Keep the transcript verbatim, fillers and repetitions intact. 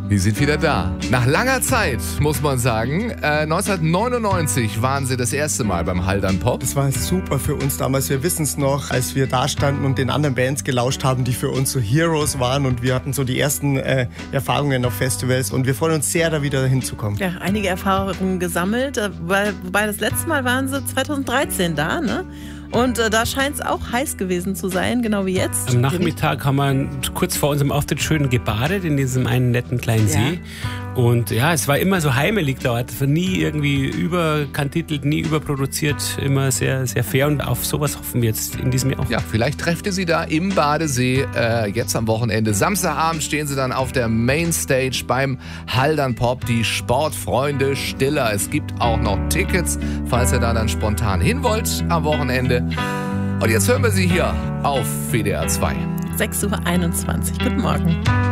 Die sind wieder da. Nach langer Zeit, muss man sagen. Äh, neunzehnhundertneunundneunzig waren sie das erste Mal beim Haldern Pop. Das war super für uns damals. Wir wissen es noch, als wir da standen und den anderen Bands gelauscht haben, die für uns so Heroes waren. Und wir hatten so die ersten äh, Erfahrungen auf Festivals. Und wir freuen uns sehr, da wieder hinzukommen. Ja, einige Erfahrungen gesammelt. Wobei, wobei das letzte Mal waren sie zweitausenddreizehn da, ne? Und äh, da scheint es auch heiß gewesen zu sein, genau wie jetzt. Am Nachmittag haben wir kurz vor unserem Auftritt schön gebadet in diesem einen netten kleinen See. Ja. Und ja, es war immer so heimelig dort. Nie irgendwie überkantitelt, nie überproduziert. Immer sehr, sehr fair. Und auf sowas hoffen wir jetzt in diesem Jahr auch. Ja, vielleicht trefft ihr sie da im Badesee äh, jetzt am Wochenende. Samstagabend stehen sie dann auf der Mainstage beim Haldern Pop. Die Sportfreunde Stiller. Es gibt auch noch Tickets, falls ihr da dann spontan hin wollt am Wochenende. Und jetzt hören wir sie hier auf W D R zwei. sechs Uhr einundzwanzig. Guten Morgen.